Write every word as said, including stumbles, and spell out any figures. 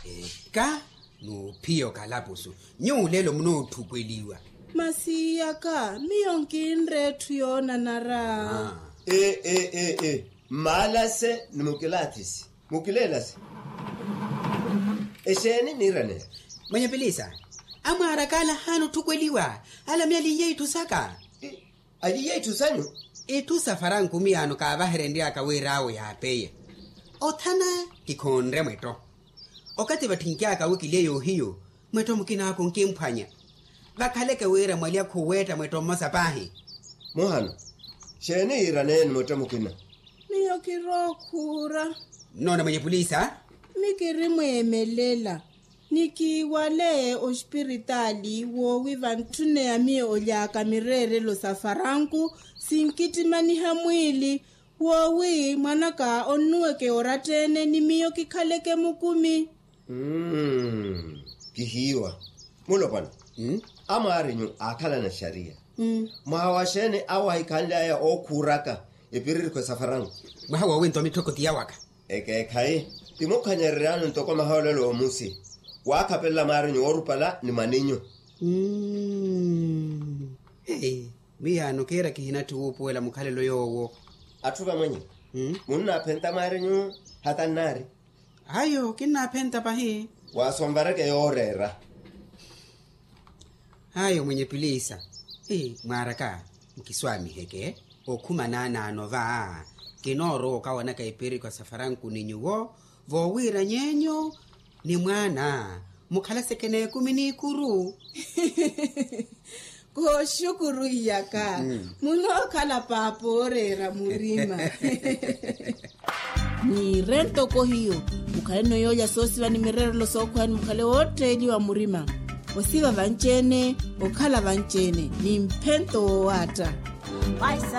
ka no pio kalapusu nyulelo mno thukweliwa masiyaka miyonkinre tuyona nara ah. eh eh eh eh malase numukilatisi mukilelas eseni nirane mwenye pilisa amara kala hanu thukweliwa ala myali yetu saka e, ali yetu sanyu etu safaran kumiano ka baherendi akawerawo ya peye othana kikhonre mweto okati bathinkya ka wikileyo hiyo mweto mukina ko nkimphanya bakhaleke wera mwalia khuweta mweto mosapahi mohano shene irane mweto mukina miyo kirokhura nona mwenye polisa mikiri mwemelela nikiwale ospiritali wo wivantune ya miyo olyaka mirere lo safaranku sinkitimani hamwili wowi mwanaka onuweke oratene ni miyo kikhaleke mukumi mm kihiwa mulopana mm amarinyu akhala na sharia mm mawashene awaikanda ya okuraka epiriri kwa safarangu bahawa wento mitoko tiyawaka eke kai timokhanyererano ntoko mahalelo omusi wakapella marinyu orupala ni maninyo mm hey miyano kera kihina tuupuela mukhalelo yowo athuka mwenye mm munna phenta marinyu hatanari ayo kinna phenta pahi wasombareke yorera ayo mwenye pilisa eh mwaraka mkiswami heke okhumana nano va kinoro kawana kaipiri kwa safaranku ninyuwo vowira nyenyo ni mwana mukhala sekene kumi ni kuru ko shukuru yaka mm. muno khala paporera murima ni rento ko hiyo mukhale no yoya sosi vani mirero lo sokhwani mukhale hoteli wa murima osiva vanchene okhala vanchene ni mphento wata